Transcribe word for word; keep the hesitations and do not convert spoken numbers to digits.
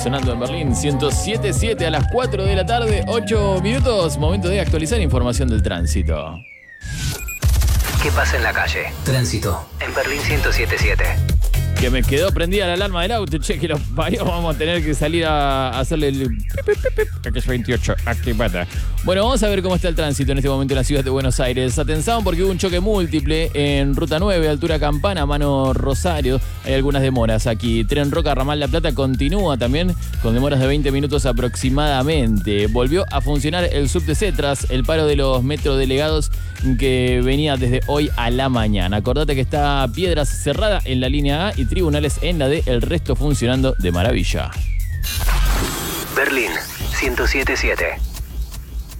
sonando en Berlín, ciento siete punto siete a las cuatro de la tarde, ocho minutos, momento de actualizar información del tránsito. ¿Qué pasa en la calle? Tránsito en Berlín ciento siete punto siete. Que me quedó prendida la alarma del auto, che, que los parió, vamos a tener que salir a hacerle el X veintiocho activada. Bueno, vamos a ver cómo está el tránsito en este momento en la ciudad de Buenos Aires. Atención porque hubo un choque múltiple en Ruta nueve, altura Campana, mano Rosario. Hay algunas demoras aquí. Tren Roca, Ramal La Plata continúa también con demoras de veinte minutos aproximadamente. Volvió a funcionar el subte tras el paro de los metrodelegados que venía desde hoy a la mañana. Acordate que está Piedras cerrada en la línea A y Tribunales en la D, el resto funcionando de maravilla. Berlín ciento siete punto siete.